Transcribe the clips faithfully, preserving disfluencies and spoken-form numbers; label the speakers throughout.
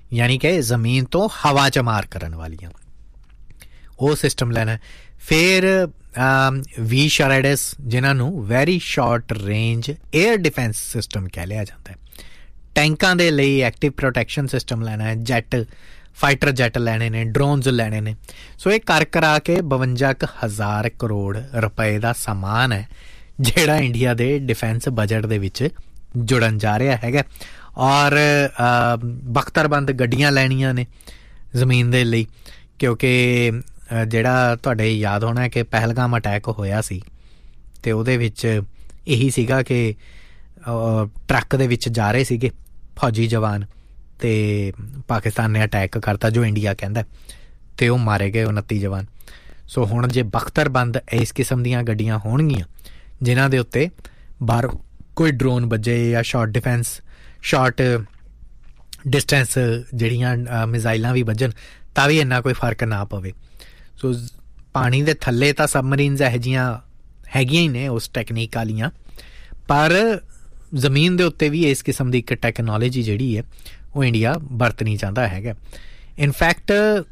Speaker 1: यानी कि ਜ਼ਮੀਨ ਤੋਂ ਹਵਾ 'ਚ ਮਾਰ ਕਰਨ ਵਾਲੀਆਂ, ਉਹ ਸਿਸਟਮ ਲੈਣਾ। ਫਿਰ ਵੀ ਸ਼ਰੈਡਸ ਜਿਨ੍ਹਾਂ ਨੂੰ very short range air defence system ਕਹਿ ਲਿਆ ਜਾਂਦਾ ਹੈ। ਟੈਂਕਾਂ ਦੇ ਲਈ ਐਕਟਿਵ ਪ੍ਰੋਟੈਕਸ਼ਨ ਸਿਸਟਮ ਲੈਣਾ ਹੈ, ਜੈਟ ਫਾਈਟਰ ਜੈਟ ਲੈਣੇ ਨੇ, ਡਰੋਨਸ ਲੈਣੇ ਨੇ। ਸੋ ਇਹ ਕਰ ਕਰਾ ਕੇ ਬਵੰਜਾ ਕੁ ਹਜ਼ਾਰ ਕਰੋੜ ਰੁਪਏ ਦਾ ਸਮਾਨ ਹੈ ਜਿਹੜਾ ਇੰਡੀਆ ਦੇ ਡਿਫੈਂਸ ਬਜਟ ਦੇ ਵਿੱਚ ਜੁੜਨ ਜਾ ਰਿਹਾ ਹੈਗਾ। ਔਰ ਬਖਤਰਬੰਦ ਗੱਡੀਆਂ ਲੈਣੀਆਂ ਨੇ ਜ਼ਮੀਨ ਦੇ ਲਈ, ਕਿਉਂਕਿ ਜਿਹੜਾ ਤੁਹਾਡੇ ਯਾਦ ਹੋਣਾ ਕਿ ਪਹਿਲਗਾਮ ਅਟੈਕ ਹੋਇਆ ਸੀ ਅਤੇ ਉਹਦੇ ਵਿੱਚ ਇਹੀ ਸੀਗਾ ਕਿ ਟਰੱਕ ਦੇ ਵਿੱਚ ਜਾ ਰਹੇ ਸੀਗੇ ਫੌਜੀ ਜਵਾਨ ਅਤੇ ਪਾਕਿਸਤਾਨ ਨੇ ਅਟੈਕ ਕਰਤਾ ਜੋ ਇੰਡੀਆ ਕਹਿੰਦਾ, ਅਤੇ ਉਹ ਮਾਰੇ ਗਏ ਉਨੱਤੀ ਜਵਾਨ। ਸੋ ਹੁਣ ਜੇ ਬਖਤਰਬੰਦ ਇਸ ਕਿਸਮ ਦੀਆਂ ਗੱਡੀਆਂ ਹੋਣਗੀਆਂ ਜਿਨ੍ਹਾਂ ਦੇ ਉੱਤੇ ਬਾਹਰ ਕੋਈ ਡਰੋਨ ਵੱਜੇ ਜਾਂ ਸ਼ਾਰਟ ਡਿਫੈਂਸ ਸ਼ਾਰਟ ਡਿਸਟੈਂਸ ਜਿਹੜੀਆਂ ਮਿਜ਼ਾਈਲਾਂ ਵੀ ਵੱਜਣ ਤਾਂ ਵੀ ਇੰਨਾ ਕੋਈ ਫਰਕ ਨਾ ਪਵੇ। ਸੋ ਪਾਣੀ ਦੇ ਥੱਲੇ ਤਾਂ ਸਬਮਰੀਨਸ ਇਹੋ ਜਿਹੀਆਂ ਹੈਗੀਆਂ ਹੀ ਨੇ ਉਸ ਟੈਕਨੀਕ ਵਾਲੀਆਂ, ਪਰ ਜ਼ਮੀਨ ਦੇ ਉੱਤੇ ਵੀ ਇਸ ਕਿਸਮ ਦੀ ਇੱਕ ਟੈਕਨੋਲੋਜੀ ਜਿਹੜੀ ਹੈ ਉਹ ਇੰਡੀਆ ਵਰਤਣੀ ਚਾਹੁੰਦਾ ਹੈਗਾ। ਇਨਫੈਕਟ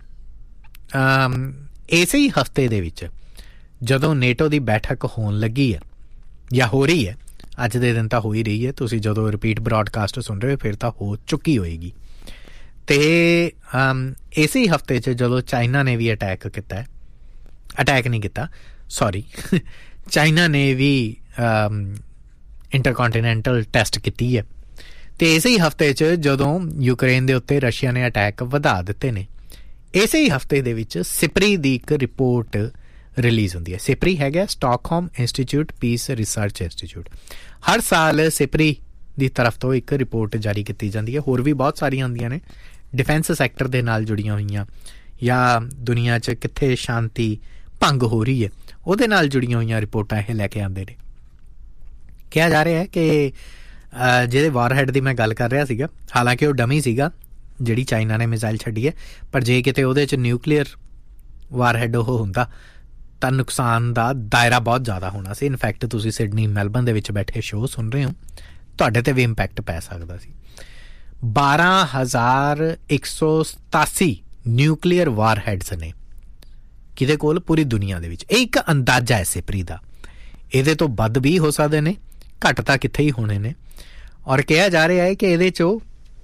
Speaker 1: ਇਸੇ ਹੀ ਹਫ਼ਤੇ ਦੇ ਵਿੱਚ ਜਦੋਂ ਨੇਟੋ ਦੀ ਬੈਠਕ ਹੋਣ ਲੱਗੀ ਹੈ ਜਾਂ ਹੋ ਰਹੀ ਹੈ, ਅੱਜ ਦੇ ਦਿਨ ਤਾਂ ਹੋ ਹੀ ਰਹੀ ਹੈ, ਤੁਸੀਂ ਜਦੋਂ ਰਿਪੀਟ ਬ੍ਰੌਡਕਾਸਟ ਸੁਣ ਰਹੇ ਹੋ ਫਿਰ ਤਾਂ ਹੋ ਚੁੱਕੀ ਹੋਏਗੀ। ਅਤੇ ਇਸੇ ਹੀ ਹਫ਼ਤੇ 'ਚ ਜਦੋਂ ਚਾਈਨਾ ਨੇ ਵੀ ਅਟੈਕ ਕੀਤਾ, ਅਟੈਕ ਨਹੀਂ ਕੀਤਾ ਸੌਰੀ ਚਾਈਨਾ ਨੇ ਵੀ ਇੰਟਰਕੋਂਟੀਨੈਂਟਲ ਟੈਸਟ ਕੀਤੀ ਹੈ, ਅਤੇ ਇਸੇ ਹੀ ਹਫ਼ਤੇ 'ਚ ਜਦੋਂ ਯੂਕਰੇਨ ਦੇ ਉੱਤੇ ਰਸ਼ੀਆ ਨੇ ਅਟੈਕ ਵਧਾ ਦਿੱਤੇ ਨੇ, ਇਸੇ ਹੀ ਹਫ਼ਤੇ ਦੇ ਵਿੱਚ ਸਿਪਰੀ ਦੀ ਇੱਕ ਰਿਪੋਰਟ ਰਿਲੀਜ਼ ਹੁੰਦੀ ਹੈ। ਸਿਪਰੀ ਹੈਗਾ Stockholm institute piece research institute. ਹਰ ਸਾਲ ਸਿਪਰੀ ਦੀ ਤਰਫ ਤੋਂ ਇੱਕ ਰਿਪੋਰਟ ਜਾਰੀ ਕੀਤੀ ਜਾਂਦੀ ਹੈ। ਹੋਰ ਵੀ ਬਹੁਤ ਸਾਰੀਆਂ ਹੁੰਦੀਆਂ ਨੇ ਡਿਫੈਂਸ ਸੈਕਟਰ ਦੇ ਨਾਲ ਜੁੜੀਆਂ ਹੋਈਆਂ ਜਾਂ ਦੁਨੀਆ 'ਚ ਕਿੱਥੇ ਸ਼ਾਂਤੀ ਭੰਗ ਹੋ ਰਹੀ ਹੈ ਉਹਦੇ ਨਾਲ ਜੁੜੀਆਂ ਹੋਈਆਂ ਰਿਪੋਰਟਾਂ ਇਹ ਲੈ ਕੇ ਆਉਂਦੇ ਨੇ। ਕਿਹਾ ਜਾ ਰਿਹਾ ਹੈ ਕਿ ਜਿਹਦੇ ਵਾਰਹੈਡ ਦੀ ਮੈਂ ਗੱਲ ਕਰ ਰਿਹਾ ਸੀਗਾ, ਹਾਲਾਂਕਿ ਉਹ ਡਮੀ ਸੀਗਾ ਜਿਹੜੀ ਚਾਈਨਾ ਨੇ ਮਿਜ਼ਾਈਲ ਛੱਡੀ ਹੈ, ਪਰ ਜੇ ਕਿਤੇ ਉਹਦੇ 'ਚ ਨਿਊਕਲੀਅਰ ਵਾਰਹੈਡ ਉਹ ਹੁੰਦਾ ਤਾਂ ਨੁਕਸਾਨ ਦਾ ਦਾਇਰਾ ਬਹੁਤ ਜ਼ਿਆਦਾ ਹੋਣਾ ਸੀ। ਇਨਫੈਕਟ ਤੁਸੀਂ ਸਿਡਨੀ ਮੈਲਬਰਨ ਦੇ ਵਿੱਚ ਬੈਠੇ ਸ਼ੋਅ ਸੁਣ ਰਹੇ ਹੋ, ਤੁਹਾਡੇ 'ਤੇ ਵੀ ਇੰਪੈਕਟ ਪੈ ਸਕਦਾ ਸੀ। ਬਾਰਾਂ ਹਜ਼ਾਰ ਇੱਕ ਸੌ ਸਤਾਸੀ ਨਿਊਕਲੀਅਰ ਵਾਰਹੈਡਸ ਨੇ ਕਿਹਦੇ ਕੋਲ ਪੂਰੀ ਦੁਨੀਆ ਦੇ ਵਿੱਚ। ਇਹ ਇੱਕ ਅੰਦਾਜ਼ਾ ਹੈ ਸਿਪਰੀ ਦਾ, ਇਹਦੇ ਤੋਂ ਵੱਧ ਵੀ ਹੋ ਸਕਦੇ ਨੇ, ਘੱਟ ਤਾਂ ਕਿੱਥੇ ਹੀ ਹੋਣੇ ਨੇ। ਔਰ ਕਿਹਾ ਜਾ ਰਿਹਾ ਹੈ ਕਿ ਇਹਦੇ 'ਚੋਂ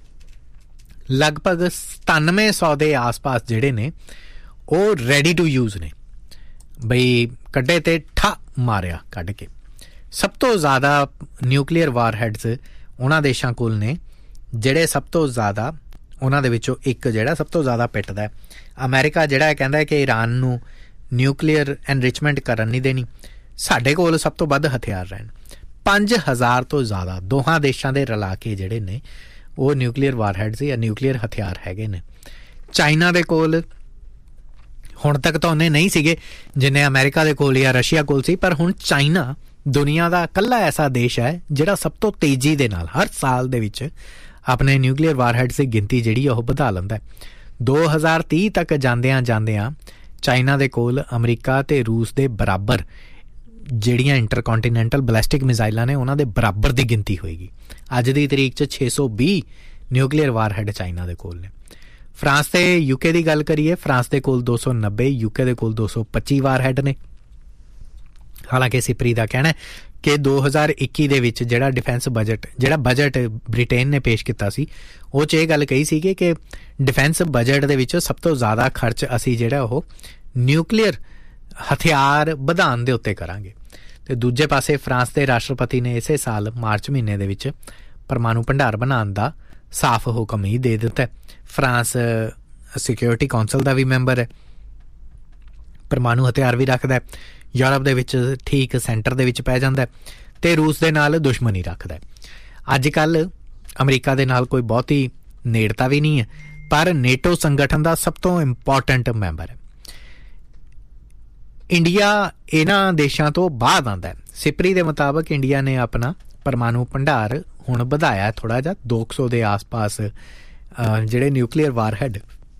Speaker 1: ਲਗਭਗ ਸਤਾਨਵੇਂ ਸੌ ਦੇ ਆਸ ਪਾਸ ਜਿਹੜੇ ਨੇ ਉਹ ਰੈਡੀ ਟੂ ਯੂਜ਼ ਨੇ, ਬਈ ਕੱਢੇ ਤੇ ਠਾ ਮਾਰਿਆ ਕੱਢ ਕੇ। ਸਭ ਤੋਂ ਜ਼ਿਆਦਾ ਨਿਊਕਲੀਅਰ ਵਾਰਹੈਡਸ ਉਹਨਾਂ ਦੇਸ਼ਾਂ ਕੋਲ ਨੇ ਜਿਹੜੇ ਸਭ ਤੋਂ ਜ਼ਿਆਦਾ, ਉਹਨਾਂ ਦੇ ਵਿੱਚੋਂ ਇੱਕ ਜਿਹੜਾ ਸਭ ਤੋਂ ਜ਼ਿਆਦਾ ਪਿੱਟਦਾ। ਅਮਰੀਕਾ ਜਿਹੜਾ ਕਹਿੰਦਾ ਕਿ ਈਰਾਨ ਨੂੰ ਨਿਊਕਲੀਅਰ ਐਨਰਿਚਮੈਂਟ ਕਰਨ ਨਹੀਂ ਦੇਣੀ, ਸਾਡੇ ਕੋਲ ਸਭ ਤੋਂ ਵੱਧ ਹਥਿਆਰ ਰਹਿਣ। ਪੰਜ ਹਜ਼ਾਰ ਤੋਂ ਜ਼ਿਆਦਾ ਦੋਹਾਂ ਦੇਸ਼ਾਂ ਦੇ ਰਲਾ ਕੇ ਜਿਹੜੇ ਨੇ ਉਹ ਨਿਊਕਲੀਅਰ ਵਾਰਹੈਡਸ ਜਾਂ ਨਿਊਕਲੀਅਰ ਹਥਿਆਰ ਹੈਗੇ ਨੇ। ਚਾਈਨਾ ਦੇ ਕੋਲ ਹੁਣ ਤੱਕ ਤਾਂ ਉਹਨੇ ਨਹੀਂ ਸੀਗੇ ਜਿੰਨੇ ਅਮਰੀਕਾ ਦੇ ਕੋਲ ਜਾਂ ਰਸ਼ੀਆ ਕੋਲ ਸੀ, ਪਰ ਹੁਣ ਚਾਈਨਾ ਦੁਨੀਆ ਦਾ ਇਕੱਲਾ ਐਸਾ ਦੇਸ਼ ਹੈ ਜਿਹੜਾ ਸਭ ਤੋਂ ਤੇਜ਼ੀ ਦੇ ਨਾਲ ਹਰ ਸਾਲ ਦੇ ਵਿੱਚ ਆਪਣੇ ਨਿਊਕਲੀਅਰ ਵਾਰਹੈਡਸ ਦੀ ਗਿਣਤੀ ਜਿਹੜੀ ਉਹ ਵਧਾ ਲੈਂਦਾ। ਦੋ ਹਜ਼ਾਰ ਤੀਹ ਤੱਕ ਜਾਂਦਿਆਂ ਜਾਂਦਿਆਂ ਚਾਈਨਾ ਦੇ ਕੋਲ ਅਮਰੀਕਾ ਅਤੇ ਰੂਸ ਦੇ ਬਰਾਬਰ ਜਿਹੜੀਆਂ ਇੰਟਰਕੋਂਟੀਨੈਂਟਲ ਬੈਲਿਸਟਿਕ ਮਿਜ਼ਾਈਲਾਂ ਨੇ ਉਹਨਾਂ ਦੇ ਬਰਾਬਰ ਦੀ ਗਿਣਤੀ ਹੋਏਗੀ। ਅੱਜ ਦੀ ਤਰੀਕ 'ਚ ਛੇ ਸੌ ਵੀਹ ਨਿਊਕਲੀਅਰ ਵਾਰਹੈਡ ਚਾਈਨਾ ਦੇ ਕੋਲ ਨੇ। ਫਰਾਂਸ ਤੇ ਯੂਕੇ ਦੀ ਗੱਲ ਕਰੀਏ, ਫਰਾਂਸ ਦੇ ਕੋਲ ਦੋ ਸੌ ਨੱਬੇ, ਯੂਕੇ ਦੇ ਕੋਲ ਦੋ ਸੌ ਪੱਚੀ ਵਾਰਹੈਡ ਨੇ। ਹਾਲਾਂਕਿ ਸਿਪਰੀ ਦਾ ਕਹਿਣਾ ਕਿ ਦੋ ਹਜ਼ਾਰ ਇੱਕੀ ਦੇ ਵਿੱਚ ਜਿਹੜਾ ਡਿਫੈਂਸ ਬਜਟ ਜਿਹੜਾ ਬਜਟ ਬ੍ਰਿਟੇਨ ਨੇ ਪੇਸ਼ ਕੀਤਾ ਸੀ ਉਹ 'ਚ ਇਹ ਗੱਲ ਕਹੀ ਸੀਗੀ ਕਿ ਡਿਫੈਂਸ ਬਜਟ ਦੇ ਵਿੱਚ ਸਭ ਤੋਂ ਜ਼ਿਆਦਾ ਖਰਚ ਅਸੀਂ ਜਿਹੜਾ ਉਹ ਨਿਊਕਲੀਅਰ ਹਥਿਆਰ ਵਧਾਉਣ ਦੇ ਉੱਤੇ ਕਰਾਂਗੇ। ਅਤੇ ਦੂਜੇ ਪਾਸੇ ਫਰਾਂਸ ਦੇ ਰਾਸ਼ਟਰਪਤੀ ਨੇ ਇਸੇ ਸਾਲ ਮਾਰਚ ਮਹੀਨੇ ਦੇ ਵਿੱਚ ਪਰਮਾਣੂ ਭੰਡਾਰ ਬਣਾਉਣ ਦਾ ਸਾਫ਼ ਹੁਕਮ ਹੀ ਦੇ ਦਿੱਤਾ। ਫਰਾਂਸ ਸਿਕਿਉਰਿਟੀ ਕੌਂਸਲ ਦਾ ਵੀ ਮੈਂਬਰ ਹੈ, ਪਰਮਾਣੂ ਹਥਿਆਰ ਵੀ ਰੱਖਦਾ, ਯੂਰਪ ਦੇ ਵਿੱਚ ਠੀਕ ਸੈਂਟਰ ਦੇ ਵਿੱਚ ਪੈ ਜਾਂਦਾ, ਅਤੇ ਰੂਸ ਦੇ ਨਾਲ ਦੁਸ਼ਮਣੀ ਰੱਖਦਾ। ਅੱਜ ਕੱਲ੍ਹ ਅਮਰੀਕਾ ਦੇ ਨਾਲ ਕੋਈ ਬਹੁਤੀ ਨੇੜਤਾ ਵੀ ਨਹੀਂ ਹੈ, ਪਰ ਨੇਟੋ ਸੰਗਠਨ ਦਾ ਸਭ ਤੋਂ ਇੰਪੋਰਟੈਂਟ ਮੈਂਬਰ ਹੈ। ਇੰਡੀਆ ਇਹਨਾਂ ਦੇਸ਼ਾਂ ਤੋਂ ਬਾਅਦ ਆਉਂਦਾ। ਸਿਪਰੀ ਦੇ ਮੁਤਾਬਕ ਇੰਡੀਆ ਨੇ ਆਪਣਾ ਪਰਮਾਣੂ ਭੰਡਾਰ ਹੁਣ ਵਧਾਇਆ ਥੋੜ੍ਹਾ ਜਿਹਾ, ਦੋ ਕੁ ਸੌ ਦੇ ਆਸ ਪਾਸ ਜਿਹੜੇ ਨਿਊਕਲੀਅਰ ਵਾਰਹੈਡ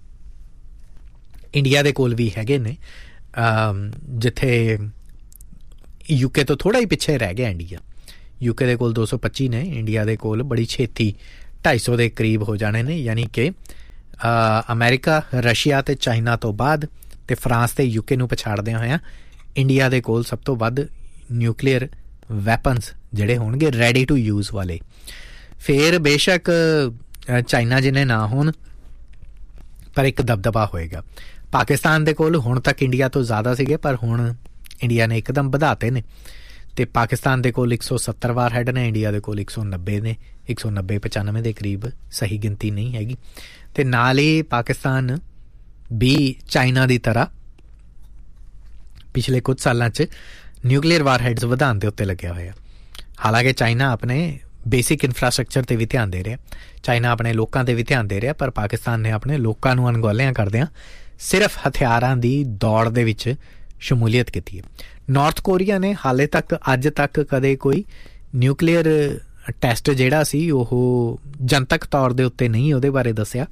Speaker 1: ਇੰਡੀਆ ਦੇ ਕੋਲ ਵੀ ਹੈਗੇ ਨੇ, ਜਿੱਥੇ ਯੂਕੇ ਤੋਂ ਥੋੜ੍ਹਾ ਹੀ ਪਿੱਛੇ ਰਹਿ ਗਿਆ ਇੰਡੀਆ। ਯੂਕੇ ਦੇ ਕੋਲ ਦੋ ਸੌ ਪੱਚੀ ਨੇ, ਇੰਡੀਆ ਦੇ ਕੋਲ ਬੜੀ ਛੇਤੀ ਢਾਈ ਸੌ ਦੇ ਕਰੀਬ ਹੋ ਜਾਣੇ ਨੇ, ਯਾਨੀ ਕਿ ਅਮਰੀਕਾ, ਰਸ਼ੀਆ ਅਤੇ ਚਾਈਨਾ ਤੋਂ ਬਾਅਦ ਅਤੇ ਫਰਾਂਸ ਅਤੇ ਯੂਕੇ ਨੂੰ ਪਛਾੜਦਿਆਂ ਹੋਇਆਂ ਇੰਡੀਆ ਦੇ ਕੋਲ ਸਭ ਤੋਂ ਵੱਧ ਨਿਊਕਲੀਅਰ ਵੈਪਨਸ ਜਿਹੜੇ ਹੋਣਗੇ ਰੈਡੀ ਟੂ ਯੂਜ਼ ਵਾਲੇ। ਫਿਰ ਬੇਸ਼ੱਕ ਚਾਈਨਾ ਜਿਹਨੇ ਨਾ ਹੋਣ, ਪਰ ਇੱਕ ਦਬਦਬਾ ਹੋਏਗਾ। ਪਾਕਿਸਤਾਨ ਦੇ ਕੋਲ ਹੁਣ ਤੱਕ ਇੰਡੀਆ ਤੋਂ ਜ਼ਿਆਦਾ ਸੀਗੇ, ਪਰ ਹੁਣ ਇੰਡੀਆ ਨੇ ਇੱਕਦਮ ਵਧਾਤੇ ਨੇ ਅਤੇ ਪਾਕਿਸਤਾਨ ਦੇ ਕੋਲ ਇੱਕ ਸੌ ਸੱਤਰ ਵਾਰ ਹੈਡ ਨੇ, ਇੰਡੀਆ ਦੇ ਕੋਲ ਇੱਕ ਸੌ ਨੱਬੇ ਨੇ, ਇੱਕ ਸੌ ਨੱਬੇ ਪਚਾਨਵੇਂ ਦੇ ਕਰੀਬ, ਸਹੀ ਗਿਣਤੀ ਨਹੀਂ ਹੈਗੀ। ਅਤੇ ਨਾਲ ਹੀ ਪਾਕਿਸਤਾਨ ਵੀ ਚਾਈਨਾ ਦੀ ਤਰ੍ਹਾਂ ਪਿਛਲੇ ਕੁਝ ਸਾਲਾਂ 'ਚ ਨਿਊਕਲੀਅਰ ਵਾਰ ਹੈਡਸ ਵਧਾਉਣ ਦੇ ਉੱਤੇ ਲੱਗਿਆ ਹੋਇਆ। ਹਾਲਾਂਕਿ ਚਾਈਨਾ ਆਪਣੇ ਬੇਸਿਕ ਇਨਫਰਾਸਟਰਕਚਰ 'ਤੇ ਵੀ ਧਿਆਨ ਦੇ ਰਿਹਾ, ਚਾਈਨਾ ਆਪਣੇ ਲੋਕਾਂ 'ਤੇ ਵੀ ਧਿਆਨ ਦੇ ਰਿਹਾ, ਪਰ ਪਾਕਿਸਤਾਨ ਨੇ ਆਪਣੇ ਲੋਕਾਂ ਨੂੰ ਅਣਗੌਲਿਆਂ ਕਰਦਿਆਂ ਸਿਰਫ ਹਥਿਆਰਾਂ ਦੀ ਦੌੜ ਦੇ ਵਿੱਚ ਸ਼ਮੂਲੀਅਤ ਕੀਤੀ ਹੈ। ਨਾਰਥ ਕੋਰੀਆ ਨੇ ਹਾਲੇ ਤੱਕ ਅੱਜ ਤੱਕ ਕਦੇ ਕੋਈ ਨਿਊਕਲੀਅਰ ਟੈਸਟ ਜਿਹੜਾ ਸੀ ਉਹ ਜਨਤਕ ਤੌਰ ਦੇ ਉੱਤੇ ਨਹੀਂ ਉਹਦੇ ਬਾਰੇ ਦੱਸਿਆ,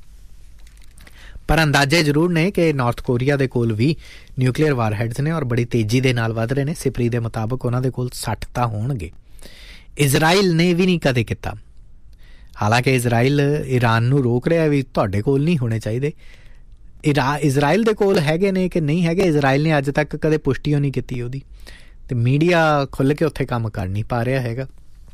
Speaker 1: ਪਰ ਅੰਦਾਜ਼ੇ ਜ਼ਰੂਰ ਨੇ ਕਿ ਨਾਰਥ ਕੋਰੀਆ ਦੇ ਕੋਲ ਵੀ ਨਿਊਕਲੀਅਰ ਵਾਰ ਹੈਡਸ ਨੇ ਔਰ ਬੜੀ ਤੇਜ਼ੀ ਦੇ ਨਾਲ ਵੱਧ ਰਹੇ ਨੇ। ਸਿਪਰੀ ਦੇ ਮੁਤਾਬਕ ਉਹਨਾਂ ਦੇ ਕੋਲ ਸੱਠ ਤਾਂ ਹੋਣਗੇ। ਇਜ਼ਰਾਈਲ ਨੇ ਵੀ ਨਹੀਂ ਕਦੇ ਕੀਤਾ, ਹਾਲਾਂਕਿ ਇਜ਼ਰਾਈਲ ਈਰਾਨ ਨੂੰ ਰੋਕ ਰਿਹਾ ਵੀ ਤੁਹਾਡੇ ਕੋਲ ਨਹੀਂ ਹੋਣੇ ਚਾਹੀਦੇ। ਇਰਾ ਇਜ਼ਰਾਈਲ ਦੇ ਕੋਲ ਹੈਗੇ ਨੇ ਕਿ ਨਹੀਂ ਹੈਗੇ, ਇਜ਼ਰਾਈਲ ਨੇ ਅੱਜ ਤੱਕ ਕਦੇ ਪੁਸ਼ਟੀ ਨਹੀਂ ਕੀਤੀ ਉਹਦੀ, ਅਤੇ ਮੀਡੀਆ ਖੁੱਲ੍ਹ ਕੇ ਉੱਥੇ ਕੰਮ ਕਰ ਨਹੀਂ ਪਾ ਰਿਹਾ ਹੈਗਾ।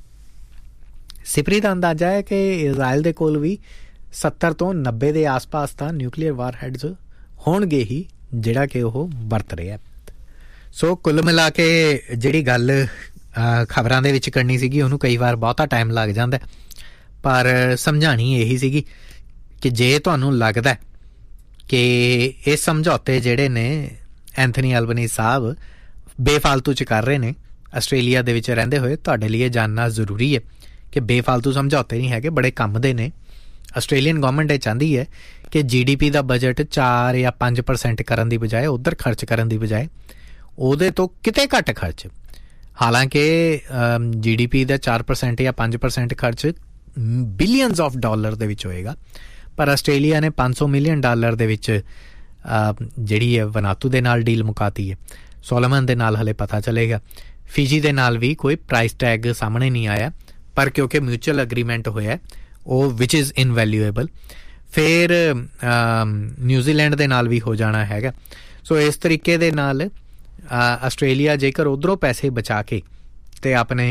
Speaker 1: ਸਿਪਰੀ ਦਾ ਅੰਦਾਜ਼ਾ ਹੈ ਕਿ ਇਜ਼ਰਾਈਲ ਦੇ ਕੋਲ ਵੀ ਸੱਤਰ ਤੋਂ ਨੱਬੇ ਦੇ ਆਸ ਪਾਸ ਤਾਂ ਨਿਊਕਲੀਅਰ ਵਾਰ ਹੈਡਸ ਹੋਣਗੇ ਹੀ, ਜਿਹੜਾ ਕਿ ਉਹ ਵਰਤ ਰਿਹਾ। ਸੋ ਕੁੱਲ ਮਿਲਾ ਕੇ ਜਿਹੜੀ ਗੱਲ ਖਬਰਾਂ ਦੇ ਵਿੱਚ ਕਰਨੀ ਸੀਗੀ ਉਹਨੂੰ ਕਈ ਵਾਰ ਬਹੁਤਾ ਟਾਈਮ ਲੱਗ ਜਾਂਦਾ, ਪਰ ਸਮਝਾਉਣੀ ਇਹੀ ਸੀਗੀ ਕਿ ਜੇ ਤੁਹਾਨੂੰ ਲੱਗਦਾ ਕਿ ਇਹ ਸਮਝੌਤੇ ਜਿਹੜੇ ਨੇ ਐਂਥਨੀ ਐਲਬਨੀ ਸਾਹਿਬ ਬੇਫਾਲਤੂ 'ਚ ਕਰ ਰਹੇ ਨੇ ਆਸਟ੍ਰੇਲੀਆ ਦੇ ਵਿੱਚ ਰਹਿੰਦੇ ਹੋਏ, ਤੁਹਾਡੇ ਲਈ ਜਾਣਨਾ ਜ਼ਰੂਰੀ ਹੈ ਕਿ ਬੇਫਾਲਤੂ ਸਮਝੌਤੇ ਨਹੀਂ ਹੈਗੇ, ਬੜੇ ਕੰਮ ਦੇ ਨੇ। ਆਸਟ੍ਰੇਲੀਅਨ ਗੌਰਮੈਂਟ ਇਹ ਚਾਹੁੰਦੀ ਹੈ ਕਿ ਜੀ ਡੀ ਪੀ ਦਾ ਬਜਟ ਚਾਰ ਜਾਂ ਪੰਜ ਪਰਸੈਂਟ ਕਰਨ ਦੀ ਬਜਾਏ, ਉੱਧਰ ਖਰਚ ਕਰਨ ਦੀ ਬਜਾਏ ਉਹਦੇ ਤੋਂ ਕਿਤੇ ਘੱਟ ਖਰਚ। ਹਾਲਾਂਕਿ ਜੀ ਡੀ ਪੀ ਦਾ ਚਾਰ ਪਰਸੈਂਟ ਜਾਂ ਪੰਜ ਪਰਸੈਂਟ ਖਰਚ ਬਿਲੀਅਨਸ ਆਫ ਡਾਲਰ ਦੇ ਵਿੱਚ ਹੋਏਗਾ, ਪਰ ਆਸਟ੍ਰੇਲੀਆ ਨੇ ਪੰਜ ਸੌ ਮਿਲੀਅਨ ਡਾਲਰ ਦੇ ਵਿੱਚ ਜਿਹੜੀ ਹੈ ਵਨਾਤੂ ਦੇ ਨਾਲ ਡੀਲ ਮੁਕਾਤੀ ਹੈ। ਸੋਲੋਮਨ ਦੇ ਨਾਲ ਹਲੇ ਪਤਾ ਚੱਲੇਗਾ। ਫਿਜੀ ਦੇ ਨਾਲ ਵੀ ਕੋਈ ਪ੍ਰਾਈਸ ਟੈਗ ਸਾਹਮਣੇ ਨਹੀਂ ਆਇਆ, ਪਰ ਕਿਉਂਕਿ ਮਿਊਚੁਅਲ ਅਗਰੀਮੈਂਟ ਹੋਇਆ ਉਹ ਵਿਚ ਇਜ਼ ਇਨਵੈਲਿਊਏਬਲ। ਫਿਰ ਨਿਊਜ਼ੀਲੈਂਡ ਦੇ ਨਾਲ ਵੀ ਹੋ ਜਾਣਾ ਹੈਗਾ। ਸੋ ਇਸ ਤਰੀਕੇ ਦੇ ਨਾਲ ਆਸਟ੍ਰੇਲੀਆ ਜੇਕਰ ਉੱਧਰੋਂ ਪੈਸੇ ਬਚਾ ਕੇ ਅਤੇ ਆਪਣੇ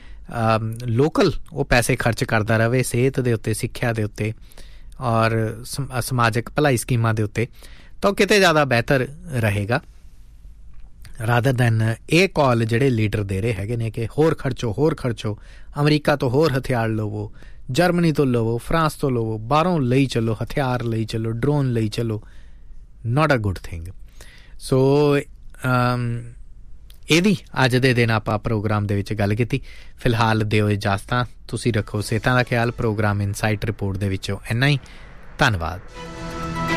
Speaker 1: ਲੋਕਲ ਉਹ ਪੈਸੇ ਖਰਚ ਕਰਦਾ ਰਹੇ ਸਿਹਤ ਦੇ ਉੱਤੇ, ਸਿੱਖਿਆ ਦੇ ਉੱਤੇ ਔਰ ਸਮਾਜਿਕ ਭਲਾਈ ਸਕੀਮਾਂ ਦੇ ਉੱਤੇ, ਤਾਂ ਉਹ ਕਿਤੇ ਜ਼ਿਆਦਾ ਬਿਹਤਰ ਰਹੇਗਾ ਰਾਦਰ ਦੈਨ ਇਹ ਕਾਲ ਜਿਹੜੇ ਲੀਡਰ ਦੇ ਰਹੇ ਹੈਗੇ ਨੇ ਕਿ ਹੋਰ ਖਰਚੋ ਹੋਰ ਖਰਚੋ, ਅਮਰੀਕਾ ਤੋਂ ਹੋਰ ਹਥਿਆਰ ਲਵੋ, ਜਰਮਨੀ ਤੋਂ ਲਵੋ, ਫਰਾਂਸ ਤੋਂ ਲਵੋ, ਬਾਹਰੋਂ ਲਈ ਚੱਲੋ, ਹਥਿਆਰ ਲਈ ਚੱਲੋ, ਡਰੋਨ ਲਈ ਚੱਲੋ। ਨਾਟ ਅ ਗੁੱਡ ਥਿੰਗ। ਸੋ ਇਹਦੀ ਅੱਜ ਦੇ ਦਿਨ ਆਪਾਂ ਪ੍ਰੋਗਰਾਮ ਦੇ ਵਿੱਚ ਗੱਲ ਕੀਤੀ। ਫਿਲਹਾਲ ਦਿਓ ਇਜਾਜ਼ਤਾਂ, ਤੁਸੀਂ ਰੱਖੋ ਸਿਹਤਾਂ ਦਾ ਖਿਆਲ। ਪ੍ਰੋਗਰਾਮ ਇਨਸਾਈਟ ਰਿਪੋਰਟ ਦੇ ਵਿੱਚੋਂ ਇੰਨਾ ਹੀ, ਧੰਨਵਾਦ।